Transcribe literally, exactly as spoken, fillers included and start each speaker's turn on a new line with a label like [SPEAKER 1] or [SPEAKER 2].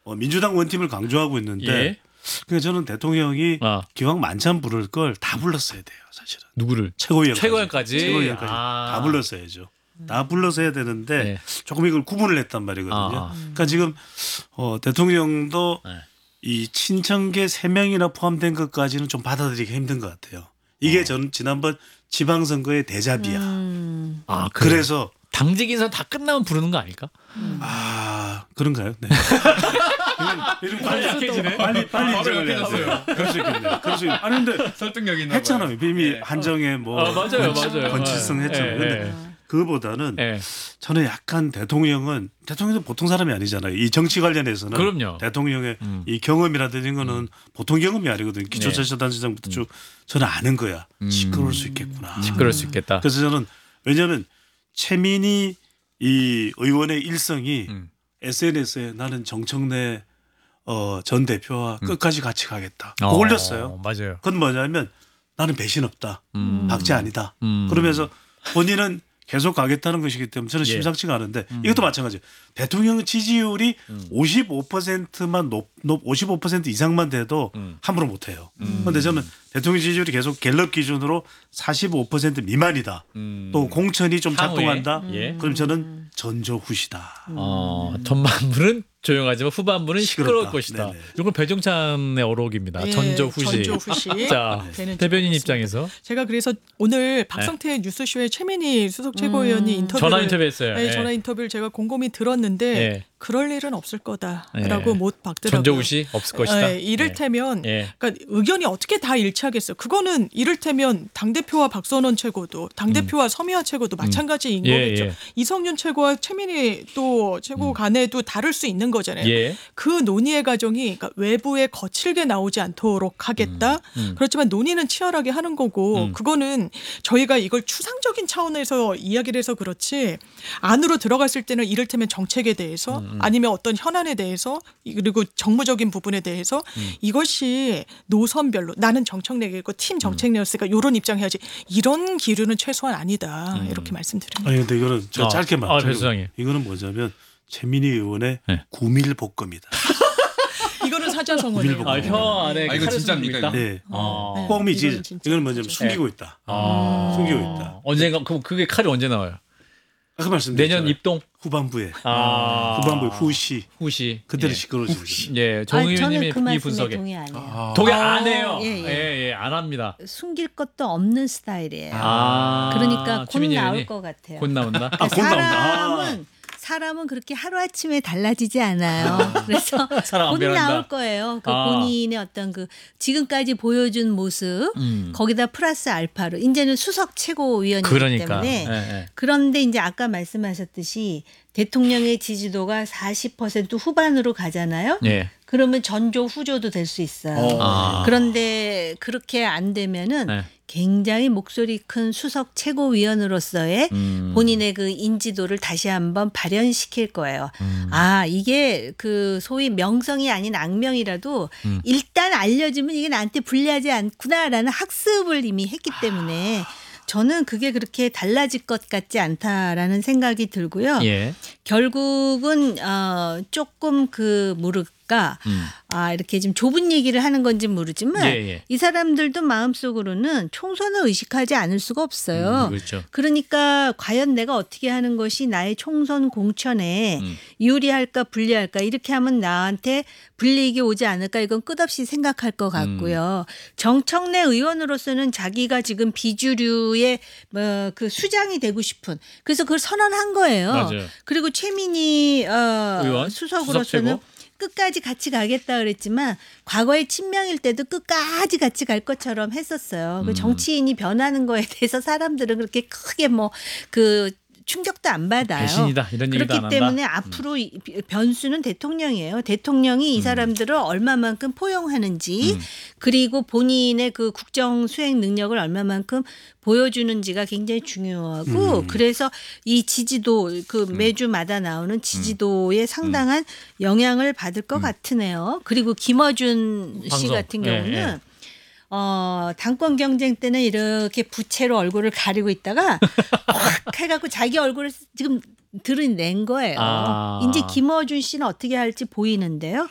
[SPEAKER 1] 어, 민주당 원팀을 강조하고 있는데
[SPEAKER 2] 예.
[SPEAKER 1] 그러니까 저는 대통령이
[SPEAKER 2] 아.
[SPEAKER 1] 기왕 만찬 부를 걸 다 불렀어야 돼요. 사실은.
[SPEAKER 2] 누구를?
[SPEAKER 1] 최고위원까지.
[SPEAKER 2] 최고위원까지.
[SPEAKER 1] 최고위원까지
[SPEAKER 2] 아.
[SPEAKER 1] 다 불렀어야죠. 다 불러서 해야 되는데
[SPEAKER 2] 네.
[SPEAKER 1] 조금 이걸 구분을 했단 말이거든요.
[SPEAKER 2] 아.
[SPEAKER 1] 그러니까 지금 어, 대통령도
[SPEAKER 2] 네.
[SPEAKER 1] 이 친정계 세 명이나 포함된 것까지는 좀 받아들이기 힘든 것 같아요. 이게
[SPEAKER 2] 어.
[SPEAKER 1] 저는 지난번 지방선거의 대자비야.
[SPEAKER 3] 음.
[SPEAKER 2] 아, 그래요?
[SPEAKER 1] 그래서
[SPEAKER 2] 당직 인사 다 끝나면 부르는 거 아닐까?
[SPEAKER 1] 아 그런가요? 네. 이런 빨리
[SPEAKER 2] 약해지네.
[SPEAKER 1] 빨리 빨리
[SPEAKER 2] 바로
[SPEAKER 1] 인정을 해야 돼요.
[SPEAKER 2] 약해졌어요.
[SPEAKER 1] 그럴 수 있겠네요. 그럴 수 있. 아니 근데
[SPEAKER 4] 설득력이 있나
[SPEAKER 1] 했잖아요. 이미
[SPEAKER 4] 네.
[SPEAKER 1] 한정에 뭐
[SPEAKER 2] 아, 맞아요,
[SPEAKER 1] 번치-
[SPEAKER 2] 맞아요.
[SPEAKER 1] 번치성
[SPEAKER 2] 예,
[SPEAKER 1] 했잖아요.
[SPEAKER 2] 예,
[SPEAKER 1] 근데
[SPEAKER 2] 예.
[SPEAKER 1] 그거보다는
[SPEAKER 2] 예.
[SPEAKER 1] 저는 약간 대통령은 대통령도 보통 사람이 아니잖아요. 이 정치 관련해서는
[SPEAKER 2] 그럼요.
[SPEAKER 1] 대통령의
[SPEAKER 2] 음.
[SPEAKER 1] 이 경험이라든지 이런 거는 보통 경험이 아니거든요. 기초자치단체장부터 쭉 저는 아는 거야. 시끄러울 수 있겠구나.
[SPEAKER 2] 시끄러울 수 있겠다.
[SPEAKER 1] 그래서 저는 왜냐하면 최민희 이 의원의 일성이
[SPEAKER 2] 음.
[SPEAKER 1] 에스엔에스에 나는 정청래 어, 전 대표와 끝까지 같이 가겠다. 그거
[SPEAKER 2] 어,
[SPEAKER 1] 올렸어요.
[SPEAKER 2] 맞아요.
[SPEAKER 1] 그건 뭐냐면 나는 배신 없다.
[SPEAKER 2] 음.
[SPEAKER 1] 박제 아니다.
[SPEAKER 2] 음.
[SPEAKER 1] 그러면서 본인은 계속 가겠다는 것이기 때문에 저는
[SPEAKER 2] 예.
[SPEAKER 1] 심상치가 않은데 이것도 마찬가지예요. 대통령 지지율이
[SPEAKER 2] 음.
[SPEAKER 1] 오십오 퍼센트만 높, 높 오십오 퍼센트 이상만 돼도
[SPEAKER 2] 음.
[SPEAKER 1] 함부로 못해요. 그런데 저는 대통령 지지율이 계속 갤럽 기준으로 사십오 퍼센트 미만이다.
[SPEAKER 2] 음.
[SPEAKER 1] 또 공천이 좀
[SPEAKER 2] 향후에?
[SPEAKER 1] 작동한다.
[SPEAKER 2] 예.
[SPEAKER 1] 그럼 저는 전조후시다.
[SPEAKER 2] 어, 전반부는 조용하지만 후반부는 시끄러울
[SPEAKER 1] 시끄럽다.
[SPEAKER 2] 것이다.
[SPEAKER 1] 네네.
[SPEAKER 2] 이건 배종찬의 어록입니다.
[SPEAKER 3] 예,
[SPEAKER 2] 전조후시.
[SPEAKER 3] 전조후시.
[SPEAKER 2] 자,
[SPEAKER 3] 되는
[SPEAKER 2] 대변인
[SPEAKER 3] 줄
[SPEAKER 2] 입장에서
[SPEAKER 3] 제가 그래서 오늘 박성태 뉴스쇼에 최민희 수석 최고위원이 인터뷰를
[SPEAKER 2] 전화 인터뷰했어요.
[SPEAKER 3] 네,
[SPEAKER 2] 예.
[SPEAKER 3] 전화 인터뷰를 제가 곰곰이 들었는데
[SPEAKER 2] 예.
[SPEAKER 3] 그럴 일은 없을 거다라고
[SPEAKER 2] 예.
[SPEAKER 3] 못 박더라고요.
[SPEAKER 2] 전조후시 없을 것이다.
[SPEAKER 3] 예, 이를테면
[SPEAKER 2] 예.
[SPEAKER 3] 그러니까 의견이 어떻게 다 일치하겠어요. 그거는 이를테면 당대표와 박선원 최고도 당대표와 서미화 최고도 마찬가지인
[SPEAKER 2] 예,
[SPEAKER 3] 거겠죠.
[SPEAKER 2] 예.
[SPEAKER 3] 이성윤 최고와 최민희 또 최고 간에도 다를 수 있는 거잖아요.
[SPEAKER 2] 예.
[SPEAKER 3] 그 논의의 과정이 그러니까 외부에 거칠게 나오지 않도록 하겠다.
[SPEAKER 2] 음.
[SPEAKER 3] 그렇지만 논의는 치열하게 하는 거고
[SPEAKER 2] 음.
[SPEAKER 3] 그거는 저희가 이걸 추상적인 차원에서 이야기를 해서 그렇지 안으로 들어갔을 때는 이를테면 정책에 대해서
[SPEAKER 2] 음.
[SPEAKER 3] 아니면 어떤 현안에 대해서 그리고 정무적인 부분에 대해서
[SPEAKER 2] 음.
[SPEAKER 3] 이것이 노선별로 나는 정책내겠고 팀 정책내였으니까 이런 입장해야지 이런 기류는 최소한 아니다. 이렇게 말씀드립니다.
[SPEAKER 1] 아니 근데 이거는 제가
[SPEAKER 2] 어.
[SPEAKER 1] 짧게만.
[SPEAKER 2] 아,
[SPEAKER 1] 짧게
[SPEAKER 2] 배수장님.
[SPEAKER 1] 이거는 뭐냐면 최민희 의원의
[SPEAKER 2] 네.
[SPEAKER 1] 구밀복검이다.
[SPEAKER 3] 이거는 사자성어네요.
[SPEAKER 2] 아, 혀 안에
[SPEAKER 4] 아, 이거
[SPEAKER 2] 칼을
[SPEAKER 4] 진짜입니까,
[SPEAKER 2] 숨기고 있다?
[SPEAKER 1] 네.
[SPEAKER 2] 아.
[SPEAKER 3] 네.
[SPEAKER 1] 뻥이지.
[SPEAKER 3] 이거는 진짜
[SPEAKER 1] 이거는 뭐냐면
[SPEAKER 3] 진짜.
[SPEAKER 1] 숨기고 있다.
[SPEAKER 2] 아.
[SPEAKER 1] 숨기고 있다.
[SPEAKER 2] 언젠가 그럼 그게 칼이 언제 나와요?
[SPEAKER 1] 아까 말씀드렸잖아요.
[SPEAKER 2] 내년 입동?
[SPEAKER 1] 후반부에.
[SPEAKER 2] 아.
[SPEAKER 1] 후반부에 후시.
[SPEAKER 2] 후시.
[SPEAKER 1] 그때는
[SPEAKER 2] 예.
[SPEAKER 1] 시끄러워지죠.
[SPEAKER 2] 예, 정
[SPEAKER 5] 아, 저는
[SPEAKER 2] 의원님의
[SPEAKER 5] 그
[SPEAKER 2] 이
[SPEAKER 5] 말씀에
[SPEAKER 2] 분석에
[SPEAKER 5] 동의 안 해요.
[SPEAKER 4] 아.
[SPEAKER 2] 동의 안 해요.
[SPEAKER 5] 예,
[SPEAKER 2] 예,
[SPEAKER 5] 예.
[SPEAKER 2] 예, 안 합니다.
[SPEAKER 5] 숨길 것도 없는 스타일이에요.
[SPEAKER 2] 아.
[SPEAKER 5] 그러니까 곧
[SPEAKER 2] 최민희
[SPEAKER 5] 나올
[SPEAKER 2] 의원이?
[SPEAKER 5] 것 같아요.
[SPEAKER 2] 곧 나온다.
[SPEAKER 1] 아, 곧 나온다.
[SPEAKER 5] 사람은 사람은 그렇게 하루 아침에 달라지지 않아요. 그래서
[SPEAKER 2] 사람 안
[SPEAKER 5] 곧
[SPEAKER 2] 변한다.
[SPEAKER 5] 나올 거예요. 그
[SPEAKER 2] 아.
[SPEAKER 5] 본인의 어떤 그 지금까지 보여준 모습
[SPEAKER 2] 음.
[SPEAKER 5] 거기다 플러스 알파로 이제는 수석 최고위원이기
[SPEAKER 2] 그러니까.
[SPEAKER 5] 때문에
[SPEAKER 2] 예, 예.
[SPEAKER 5] 그런데 이제 아까 말씀하셨듯이 대통령의 지지도가 사십 퍼센트 후반으로 가잖아요.
[SPEAKER 2] 예.
[SPEAKER 5] 그러면 전조 후조도 될 수 있어요.
[SPEAKER 2] 아.
[SPEAKER 5] 그런데 그렇게 안 되면은
[SPEAKER 2] 네.
[SPEAKER 5] 굉장히 목소리 큰 수석 최고위원으로서의
[SPEAKER 2] 음.
[SPEAKER 5] 본인의 그 인지도를 다시 한번 발현시킬 거예요.
[SPEAKER 2] 음.
[SPEAKER 5] 아, 이게 그 소위 명성이 아닌 악명이라도
[SPEAKER 2] 음.
[SPEAKER 5] 일단 알려주면 이게 나한테 불리하지 않구나라는 학습을 이미 했기 때문에 저는 그게 그렇게 달라질 것 같지 않다라는 생각이 들고요.
[SPEAKER 2] 예.
[SPEAKER 5] 결국은 어, 조금 그 모를까
[SPEAKER 2] 음.
[SPEAKER 5] 아 이렇게 좀 좁은 얘기를 하는 건지 모르지만
[SPEAKER 2] 예, 예.
[SPEAKER 5] 이 사람들도 마음속으로는 총선을 의식하지 않을 수가 없어요.
[SPEAKER 2] 음, 그렇죠.
[SPEAKER 5] 그러니까 과연 내가 어떻게 하는 것이 나의 총선 공천에
[SPEAKER 2] 음.
[SPEAKER 5] 유리할까 불리할까 이렇게 하면 나한테 불리익이 오지 않을까 이건 끝없이 생각할 것 같고요.
[SPEAKER 2] 음.
[SPEAKER 5] 정청래 의원으로서는 자기가 지금 비주류의 뭐 그 수장이 되고 싶은 그래서 그걸 선언한 거예요.
[SPEAKER 2] 맞아요.
[SPEAKER 5] 그리고 최민희 어,
[SPEAKER 2] 의원?
[SPEAKER 5] 수석으로서는
[SPEAKER 2] 수석 최고?
[SPEAKER 5] 끝까지 같이 가겠다 그랬지만 과거에 친명일 때도 끝까지 같이 갈 것처럼 했었어요. 그
[SPEAKER 2] 음.
[SPEAKER 5] 정치인이 변하는 거에 대해서 사람들은 그렇게 크게 뭐 그 충격도 안 받아요.
[SPEAKER 2] 배신이다 이런 얘기도 안
[SPEAKER 5] 그렇기
[SPEAKER 2] 한다.
[SPEAKER 5] 때문에 앞으로 이 변수는 대통령이에요. 대통령이 이 사람들을 얼마만큼 포용하는지
[SPEAKER 2] 음.
[SPEAKER 5] 그리고 본인의 그 국정 수행 능력을 얼마만큼 보여주는지가 굉장히 중요하고
[SPEAKER 1] 음.
[SPEAKER 5] 그래서 이 지지도 그 매주마다 나오는 지지도에 상당한 영향을 받을 것 같으네요. 그리고 김어준 씨
[SPEAKER 2] 방송.
[SPEAKER 5] 같은
[SPEAKER 2] 예,
[SPEAKER 5] 경우는
[SPEAKER 2] 예.
[SPEAKER 5] 어, 당권 경쟁 때는 이렇게 부채로 얼굴을 가리고 있다가 확 해갖고 자기 얼굴을 지금 드러낸 거예요.
[SPEAKER 2] 아.
[SPEAKER 5] 이제 김어준 씨는 어떻게 할지 보이는데요.